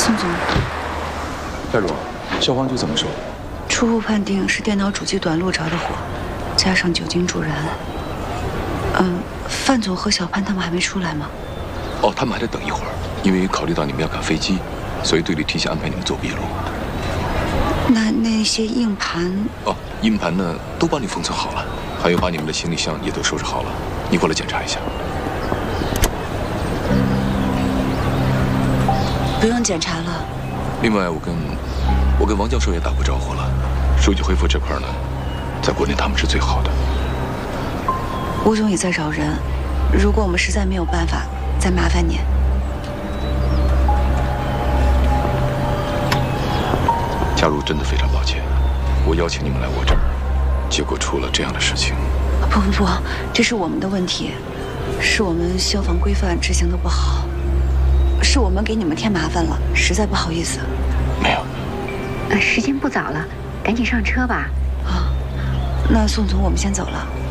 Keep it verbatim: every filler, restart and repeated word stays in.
宋总， 戴茹，消防局怎么说？ 初步判定是电脑主机短路着的火，加上酒精助燃。嗯，范总和小潘他们还没出来吗？ 哦，他们还得等一会儿，因为考虑到你们要赶飞机，所以队里提前安排你们做笔录。 那那些硬盘…… 哦，硬盘呢都帮你封存好了，还有把你们的行李箱也都收拾好了，你过来检查一下。 不用检查了。 另外，我跟我跟王教授也打过招呼了，数据恢复这块呢，在国内他们是最好的。 吴总也在找人，如果我们实在没有办法，再麻烦您。 假如真的非常抱歉，我邀请你们来我这儿，结果出了这样的事情。 不不不，这是我们的问题，是我们消防规范执行的不好，是我们给你们添麻烦了，实在不好意思。 没有。 呃，时间不早了，赶紧上车吧。 啊，那宋总，我们先走了。